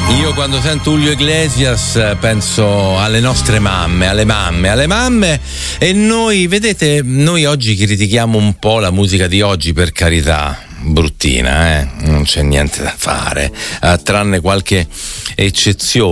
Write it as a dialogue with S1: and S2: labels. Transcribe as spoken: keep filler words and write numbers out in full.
S1: Io quando sento Julio Iglesias penso alle nostre mamme, alle mamme, alle mamme e noi, vedete, noi oggi critichiamo un po' la musica di oggi, per carità, bruttina, eh? Non c'è niente da fare, eh, tranne qualche eccezione.